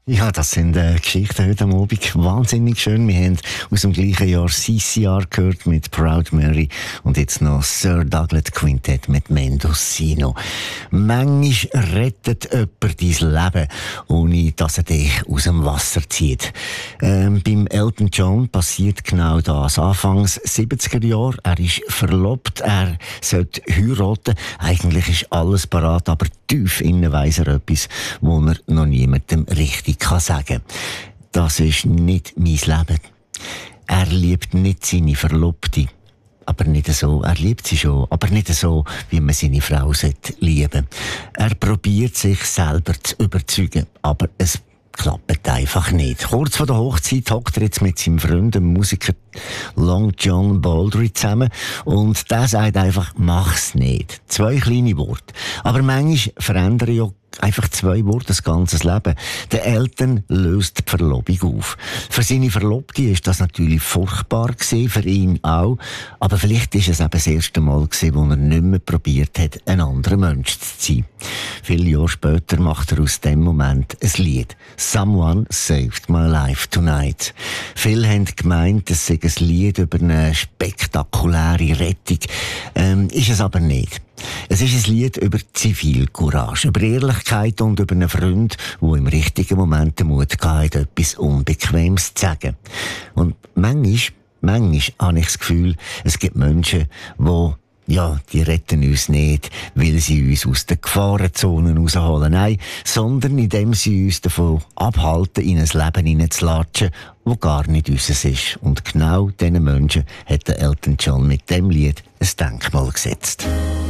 Ja, das sind Geschichten heute am Abend. Wahnsinnig schön. Wir haben aus dem gleichen Jahr CCR gehört mit Proud Mary und jetzt noch Sir Douglas Quintet mit Mendocino. Manchmal rettet jemand dein Leben, ohne dass er dich aus dem Wasser zieht. Beim Elton John passiert genau das. Anfangs 70er Jahre. Er ist verlobt, er sollte heiraten. Eigentlich ist alles parat, aber tief innen weiss er etwas, wo er noch niemandem richtig kann sagen. Das ist nicht mein Leben. Er liebt nicht seine Verlobte. Aber nicht so. Er liebt sie schon, aber nicht so, wie man seine Frau lieben sollte. Er probiert sich selber zu überzeugen, aber es klappt einfach nicht. Kurz vor der Hochzeit hockt er jetzt mit seinem Freund, dem Musiker Long John Baldry, zusammen und der sagt einfach, mach's nicht. 2 kleine Worte. Aber manchmal verändern ja einfach 2 Worte das ganze Leben. Der Eltern löst die Verlobung auf. Für seine Verlobte ist das natürlich furchtbar gewesen, für ihn auch. Aber vielleicht ist es eben das erste Mal gewesen, wo er nicht mehr probiert hat, ein anderer Mensch zu sein. Viele Jahre später macht er aus dem Moment ein Lied. Someone Saved My Life Tonight. Viele haben gemeint, es sei ein Lied über eine spektakuläre Rettung. Ist es aber nicht. Es ist ein Lied über Zivilcourage, über Ehrlichkeit und über einen Freund, der im richtigen Moment den Mut hatte, etwas Unbequemes zu sagen. Und manchmal habe ich das Gefühl, es gibt Menschen, die retten uns nicht, weil sie uns aus den Gefahrenzonen rausholen. Nein, sondern indem sie uns davon abhalten, in ein Leben hineinzulatschen, das gar nicht unseres ist. Und genau diesen Menschen hat der Elton John mit dem Lied ein Denkmal gesetzt.